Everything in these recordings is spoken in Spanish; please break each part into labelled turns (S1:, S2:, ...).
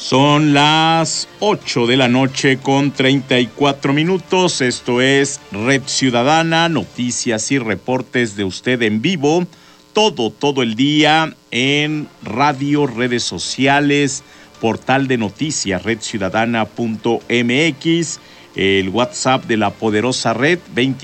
S1: Son las 8 de la noche con 34 minutos. Esto es Red Ciudadana, noticias y reportes de usted en vivo. Todo el día en radio, redes sociales, portal de noticias, redciudadana.mx, el WhatsApp de la poderosa red,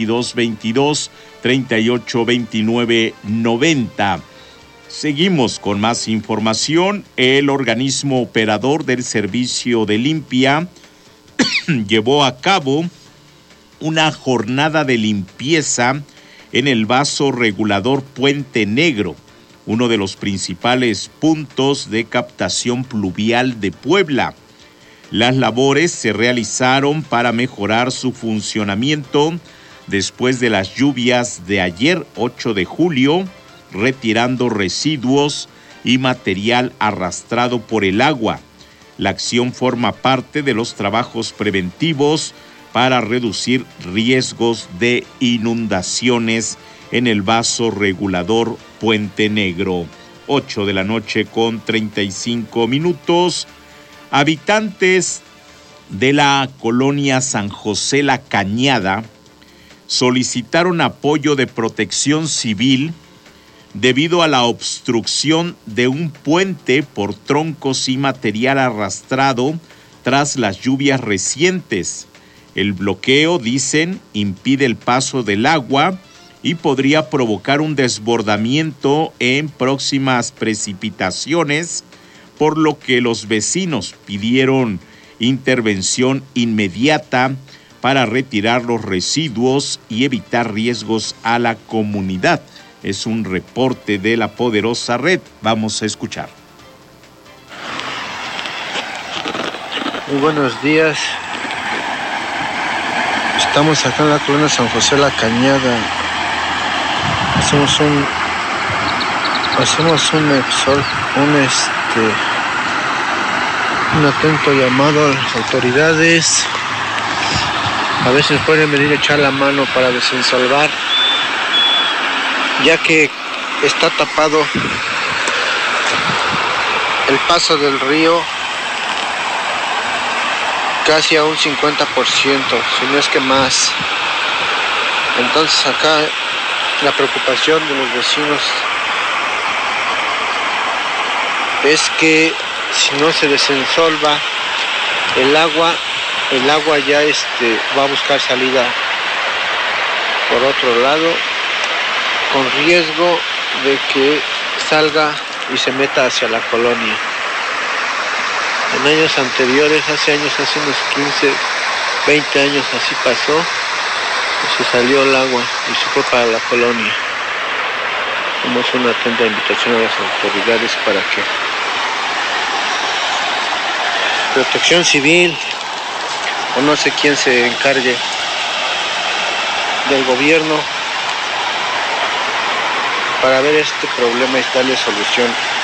S1: 2222-382990. Seguimos con más información. El organismo operador del servicio de limpia llevó a cabo una jornada de limpieza en el vaso regulador Puente Negro, uno de los principales puntos de captación pluvial de Puebla. Las labores se realizaron para mejorar su funcionamiento después de las lluvias de ayer, 8 de julio, retirando residuos y material arrastrado por el agua. La acción forma parte de los trabajos preventivos para reducir riesgos de inundaciones en el vaso regulador Puente Negro. 8 de la noche con 35 minutos. Habitantes de la colonia San José La Cañada solicitaron apoyo de Protección Civil debido a la obstrucción de un puente por troncos y material arrastrado tras las lluvias recientes. El bloqueo, dicen, impide el paso del agua y podría provocar un desbordamiento en próximas precipitaciones, por lo que los vecinos pidieron intervención inmediata para retirar los residuos y evitar riesgos a la comunidad. Es un reporte de la poderosa red. Vamos a escuchar.
S2: Muy buenos días. Estamos acá en la colonia San José La Cañada. Hacemos un atento llamado a las autoridades. A ver si nos pueden venir a echar la mano para desensolvar, ya que está tapado el paso del río casi a un 50%, si no es que más. Entonces acá la preocupación de los vecinos es que si no se desensolva el agua ya va a buscar salida por otro lado, con riesgo de que salga y se meta hacia la colonia. En años anteriores, hace unos 15, 20 años así pasó, y se salió el agua y se fue para la colonia. Hacemos una atenta invitación a las autoridades para que Protección Civil, o no sé quién se encargue del gobierno, para ver este problema y darle solución